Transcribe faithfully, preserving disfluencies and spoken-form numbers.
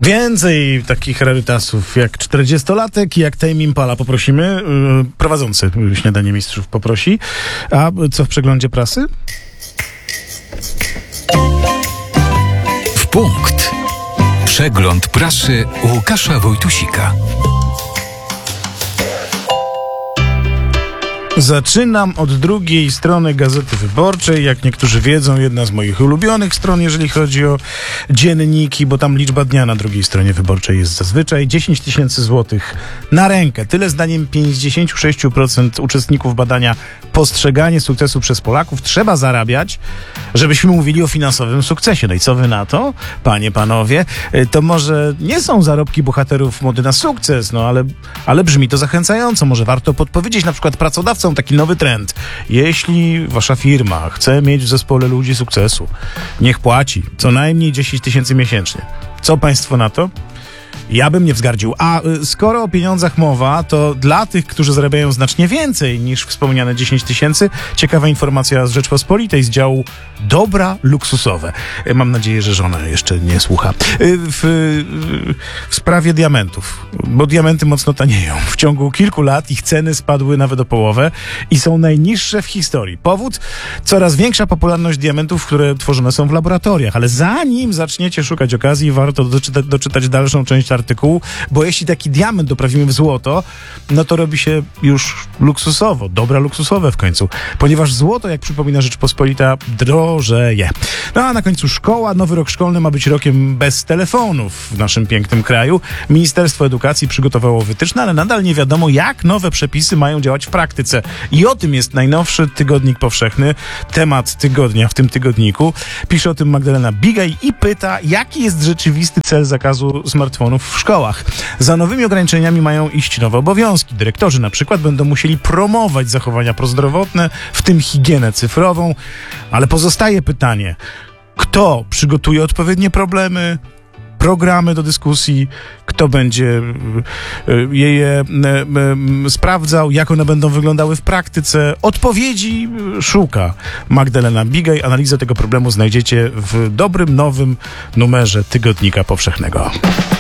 Więcej takich rarytasów jak czterdziestolatek i jak Tame Impala poprosimy. Yy, prowadzący Śniadanie Mistrzów poprosi. A co w przeglądzie prasy? W punkt. Przegląd prasy Łukasza Wojtusika. Zaczynam od drugiej strony Gazety Wyborczej. Jak niektórzy wiedzą, jedna z moich ulubionych stron, jeżeli chodzi o dzienniki, bo tam liczba dnia na drugiej stronie Wyborczej jest zazwyczaj dziesięć tysięcy złotych na rękę. Tyle zdaniem pięćdziesiąt sześć procent uczestników badania postrzeganie sukcesu przez Polaków trzeba zarabiać, żebyśmy mówili o finansowym sukcesie. No i co wy na to, panie, panowie? To może nie są zarobki bohaterów mody na sukces, no ale, ale brzmi to zachęcająco. Może warto podpowiedzieć na przykład pracodawcom taki nowy trend. Jeśli wasza firma chce mieć w zespole ludzi sukcesu, niech płaci co najmniej dziesięć tysięcy miesięcznie. Co państwo na to? Ja bym nie wzgardził. A y, skoro o pieniądzach mowa, to dla tych, którzy zarabiają znacznie więcej niż wspomniane dziesięć tysięcy, ciekawa informacja z Rzeczpospolitej z działu dobra luksusowe. Y, mam nadzieję, że żona jeszcze nie słucha. Y, w, y, w sprawie diamentów, bo diamenty mocno tanieją. W ciągu kilku lat ich ceny spadły nawet o połowę i są najniższe w historii. Powód? Coraz większa popularność diamentów, które tworzone są w laboratoriach. Ale zanim zaczniecie szukać okazji, warto doczytać, doczytać dalszą część artykułu, bo jeśli taki diament doprawimy w złoto, no to robi się już luksusowo, dobra luksusowe w końcu, ponieważ złoto, jak przypomina Rzeczpospolita, drożeje. No a na końcu szkoła. Nowy rok szkolny ma być rokiem bez telefonów w naszym pięknym kraju. Ministerstwo Edukacji przygotowało wytyczne, ale nadal nie wiadomo, jak nowe przepisy mają działać w praktyce. I o tym jest najnowszy Tygodnik Powszechny, temat tygodnia w tym tygodniku. Pisze o tym Magdalena Bigaj i pyta, jaki jest rzeczywisty cel zakazu smartfonów w szkołach. Za nowymi ograniczeniami mają iść nowe obowiązki. Dyrektorzy na przykład będą musieli promować zachowania prozdrowotne, w tym higienę cyfrową. Ale pozostaje pytanie, kto przygotuje odpowiednie problemy, programy do dyskusji, kto będzie je sprawdzał, jak one będą wyglądały w praktyce. Odpowiedzi szuka Magdalena Bigaj. Analizę tego problemu znajdziecie w dobrym, nowym numerze Tygodnika Powszechnego.